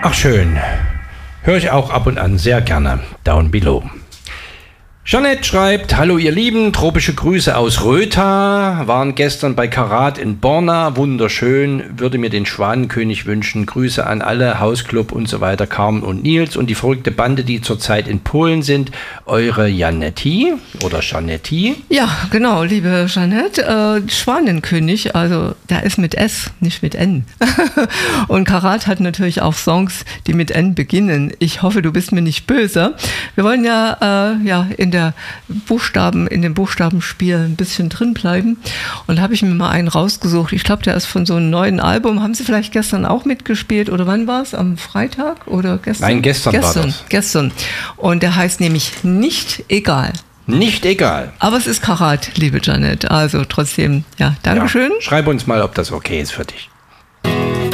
Ach schön. Höre ich auch ab und an sehr gerne. Down Below. Jeanette schreibt, hallo ihr Lieben, tropische Grüße aus Rötha, waren gestern bei Karat in Borna, wunderschön, würde mir den Schwanenkönig wünschen, Grüße an alle, Hausclub und so weiter, Carmen und Nils und die verrückte Bande, die zurzeit in Polen sind, eure Janetti oder Janetti. Ja, genau, liebe Jeanette, Schwanenkönig, also der ist mit S, nicht mit N. Und Karat hat natürlich auch Songs, die mit N beginnen. Ich hoffe, du bist mir nicht böse. Wir wollen ja in dem Buchstabenspiel ein bisschen drin bleiben. Und da habe ich mir mal einen rausgesucht. Ich glaube, der ist von so einem neuen Album. Haben Sie vielleicht gestern auch mitgespielt? Oder wann war es? Am Freitag oder gestern? Nein, gestern war das. Gestern. Und der heißt nämlich Nicht egal. Nicht egal. Aber es ist Karat, liebe Janet. Also trotzdem, ja, Dankeschön. Ja, schreib uns mal, ob das okay ist für dich.